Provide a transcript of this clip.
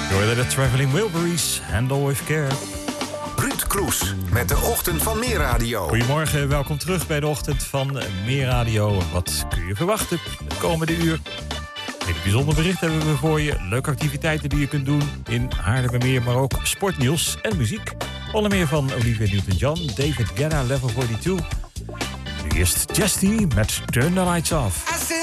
De Traveling Wilburys, Handle with Care. Ruud Kroes met de Ochtend van Meer Radio. Goedemorgen, welkom terug bij de Ochtend van Meer Radio. Wat kun je verwachten het komende uur? Een bijzonder bericht hebben we voor je. Leuke activiteiten die je kunt doen in Haarlemmermeer, maar ook sportnieuws en muziek. Onder meer van Olivia Newton-John, David Guetta, Level 42. Nu eerst Justy met Turn the Lights Off.